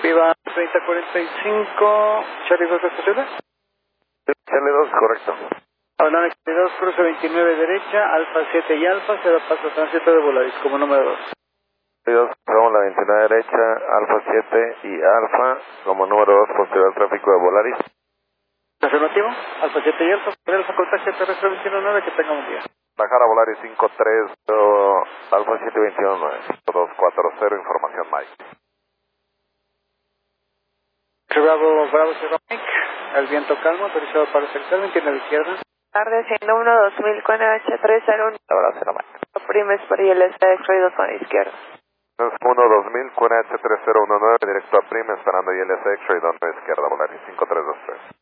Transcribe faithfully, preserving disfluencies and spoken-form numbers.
Viva treinta cuarenta y cinco, Charlie dos, ¿es posible? Charlie dos, correcto. Avalon Charlie dos, cruce veintinueve derecha, Alfa siete y Alfa, se da paso a tránsito de Volaris como número dos. Charlie dos, vamos la veintinueve derecha, Alfa siete y Alfa, como número dos, posterior al tráfico de Volaris. Afirmativo, Alfa siete y Alfa, Alfa contacto terrestre veintiuno nueve, que tenga un día. Bajar a Volaris cinco tres, Alfa siete veintiuno nueve, dos cuatro cero, información Mike. Bravo, Bravo, Sierra Mike, el viento calmo, autorizado para sector, veintiuno a la izquierda. Tarde, ciento uno dos mil con H tres cero uno. Ahora será Mike. Primes por I L S X-Ray dos a la izquierda. uno dos mil con H tres cero uno nueve, directo a Prim, esperando I L S X-Ray dos a la izquierda, Volaris cinco tres dos tres.